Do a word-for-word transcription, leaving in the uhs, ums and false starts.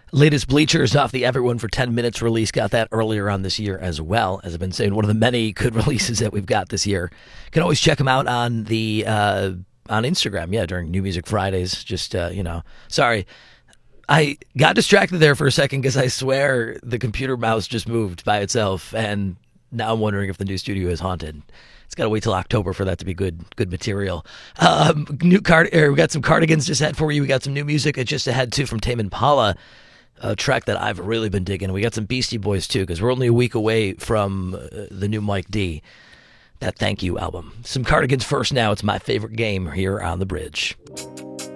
Latest Bleachers off the Everyone for ten Minutes release. Got that earlier on this year as well. As I've been saying, one of the many good releases that we've got this year. You can always check them out on the uh, on Instagram, yeah, during New Music Fridays. Just, uh, you know, sorry. I got distracted there for a second because I swear the computer mouse just moved by itself, and now I'm wondering if the new studio is haunted. It's got to wait till October for that to be good good material. Um, new card, er, we got some Cardigans just ahead for you. We got some new music just ahead, too, from Tame Impala. A track that I've really been digging. We got some Beastie Boys, too, because we're only a week away from uh, the new Mike D, that Thank You album. Some Cardigans first now. It's my favorite game here on The Bridge.